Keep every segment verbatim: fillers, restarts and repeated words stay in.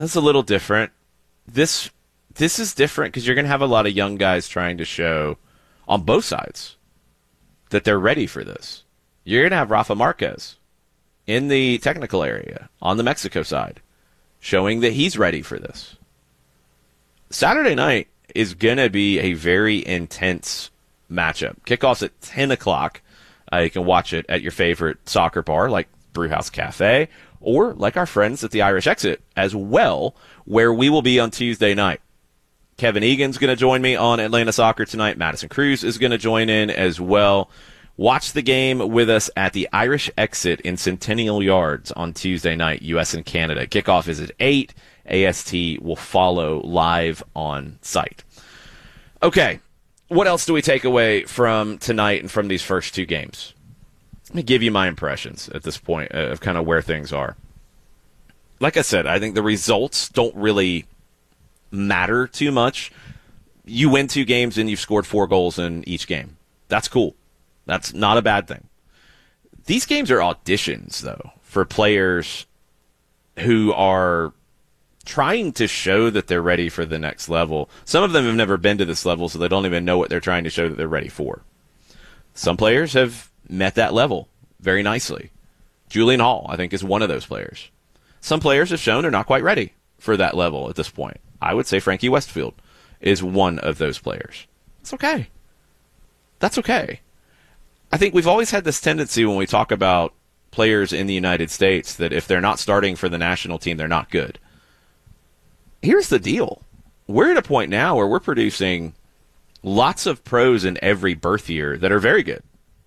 That's a little different. This this is different because you're going to have a lot of young guys trying to show on both sides that they're ready for this. You're going to have Rafa Marquez in the technical area on the Mexico side showing that he's ready for this. Saturday night is going to be a very intense matchup. Kickoff's at ten o'clock. Uh, you can watch it at your favorite soccer bar like Brewhouse Cafe or like our friends at the Irish Exit as well, where we will be on Tuesday night. Kevin Egan's going to join me on Atlanta Soccer tonight. Madison Cruz is going to join in as well. Watch the game with us at the Irish Exit in Centennial Yards on Tuesday night, U S and Canada. Kickoff is at eight. A S T will follow live on site. Okay, what else do we take away from tonight and from these first two games? Let me give you my impressions at this point of kind of where things are. Like I said, I think the results don't really matter too much. You win two games and you've scored four goals in each game. That's cool. That's not a bad thing. These games are auditions, though, for players who are trying to show that they're ready for the next level. Some of them have never been to this level, so they don't even know what they're trying to show that they're ready for. Some players have met that level very nicely. Julian Hall, I think, is one of those players. Some players have shown they're not quite ready for that level at this point. I would say Frankie Westfield is one of those players. It's okay. That's okay. I think we've always had this tendency when we talk about players in the United States that if they're not starting for the national team, they're not good. Here's the deal. We're at a point now where we're producing lots of pros in every birth year that are very good.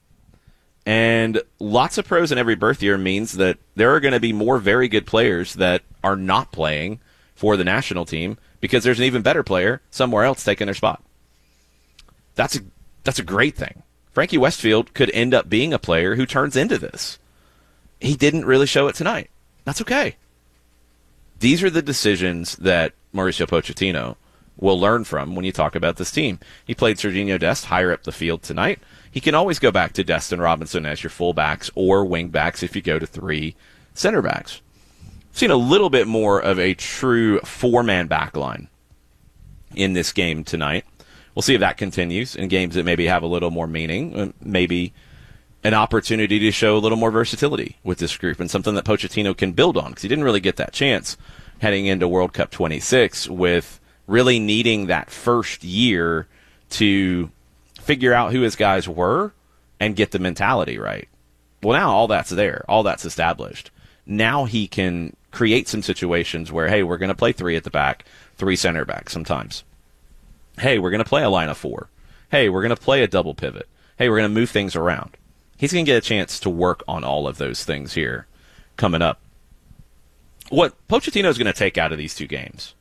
And lots of pros in every birth year means that there are going to be more very good players that are not playing for the national team because there's an even better player somewhere else taking their spot. That's a, that's a great thing. Frankie Westfield could end up being a player who turns into this. He didn't really show it tonight. That's okay. These are the decisions that Mauricio Pochettino will learn from when you talk about this team. He played Serginho Dest higher up the field tonight. He can always go back to Dest and Robinson as your fullbacks or wingbacks if you go to three center backs. I've seen a little bit more of a true four-man backline in this game tonight. We'll see if that continues in games that maybe have a little more meaning, maybe an opportunity to show a little more versatility with this group and something that Pochettino can build on because he didn't really get that chance heading into World Cup twenty-six with really needing that first year to figure out who his guys were and get the mentality right. Well, now all that's there. All that's established. Now he can create some situations where, hey, we're going to play three at the back, three center backs sometimes. Hey, we're going to play a line of four. Hey, we're going to play a double pivot. Hey, we're going to move things around. He's going to get a chance to work on all of those things here coming up. What Pochettino is going to take out of these two games,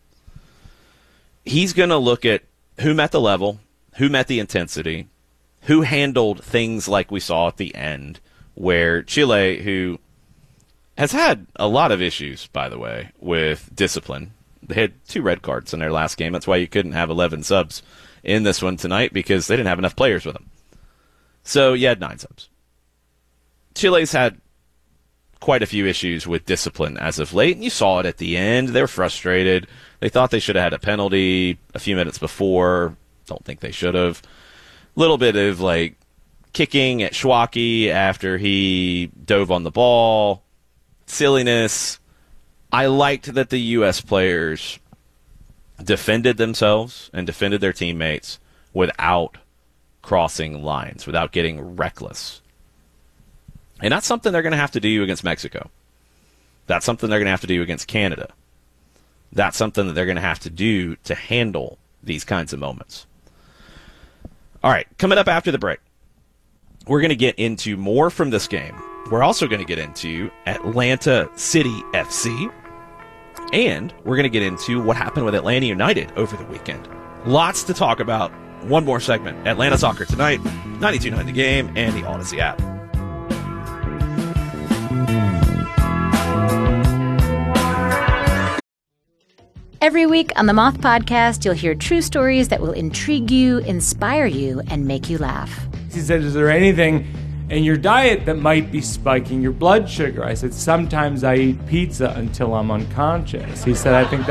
he's going to look at who met the level, who met the intensity, who handled things like we saw at the end, where Chile, who has had a lot of issues, by the way, with discipline. They had two red cards in their last game. That's why you couldn't have eleven subs in this one tonight because they didn't have enough players with them. So you had nine subs. Chile's had quite a few issues with discipline as of late, and you saw it at the end. They were frustrated. They thought they should have had a penalty a few minutes before. Don't think they should have. A little bit of, like, kicking at Schwaki after he dove on the ball. Silliness. I liked that the U S players defended themselves and defended their teammates without crossing lines, without getting reckless. And that's something they're going to have to do against Mexico. That's something they're going to have to do against Canada. That's something that they're going to have to do to handle these kinds of moments. All right, coming up after the break, we're going to get into more from this game. We're also going to get into Atlanta City F C, and we're going to get into what happened with Atlanta United over the weekend. Lots to talk about. One more segment. Atlanta Soccer Tonight, ninety-two point nine The Game, and the Odyssey app. Every week on the Moth Podcast, you'll hear true stories that will intrigue you, inspire you, and make you laugh. He said, is there anything and your diet that might be spiking your blood sugar. I said, sometimes I eat pizza until I'm unconscious. He said, I think